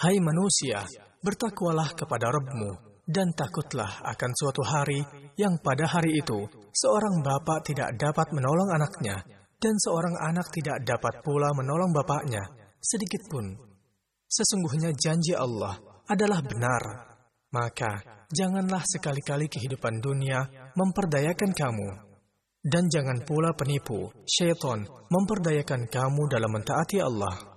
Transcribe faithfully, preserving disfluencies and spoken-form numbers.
Hai manusia, bertakwalah kepada Rabb-Mu, dan takutlah akan suatu hari yang pada hari itu seorang bapak tidak dapat menolong anaknya, dan seorang anak tidak dapat pula menolong bapaknya, sedikit pun. Sesungguhnya janji Allah adalah benar. Maka janganlah sekali-kali kehidupan dunia memperdayakan kamu. Dan jangan pula penipu, syaitan memperdayakan kamu dalam mentaati Allah.